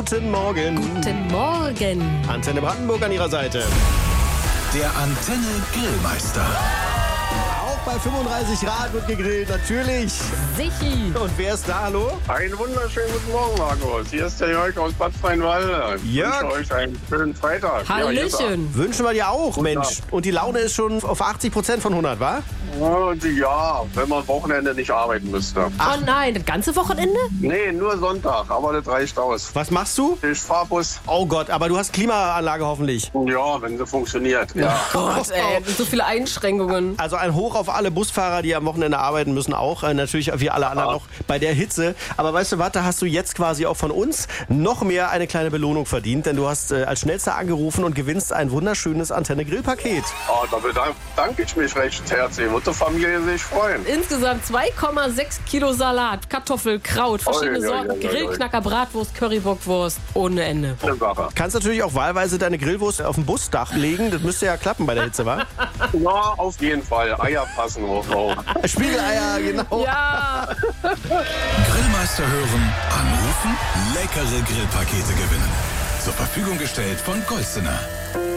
Guten Morgen. Guten Morgen. Antenne Brandenburg an Ihrer Seite. Der Antenne Grillmeister. Auch bei 35 Grad wird gegrillt, natürlich. Sichi. Und wer ist da, hallo? Einen wunderschönen guten Morgen, Markus. Hier ist der Jörg aus Bad Freienwalde. Ich Jörg. wünsche euch einen schönen Freitag. Hallöchen. Wünschen wir dir auch, Mensch. Und die Laune ist schon auf 80% von 100, wa? Ja, wenn man Wochenende nicht arbeiten müsste. Oh nein, das ganze Wochenende? Nee, nur Sonntag, aber das reicht aus. Was machst du? Ich fahr Bus. Oh Gott, aber du hast Klimaanlage hoffentlich. Ja, wenn sie funktioniert. Ja. Gott, ey, so viele Einschränkungen. Also ein Hoch auf alle Busfahrer, die am Wochenende arbeiten müssen auch. Natürlich wie alle anderen auch bei der Hitze. Aber weißt du was, da hast du jetzt quasi auch von uns noch mehr eine kleine Belohnung verdient. Denn du hast als Schnellster angerufen und gewinnst ein wunderschönes Antenne-Grill-Paket. Oh, da bedanke ich mich recht herzlich. Wird die Familie sich freuen. Insgesamt 2,6 Kilo Salat, Kartoffel, Kraut, verschiedene Sorten, Grillknacker, Bratwurst, Currybockwurst, ohne Ende. Eine Sache. Kannst natürlich auch wahlweise deine Grillwurst auf dem Busdach legen. Das müsste ja klappen bei der Hitze, wa? Ja, auf jeden Fall. Eier passen auch noch. Spiegeleier, genau. Ja. Grillmeister hören, anrufen, leckere Grillpakete gewinnen. Zur Verfügung gestellt von Golstener.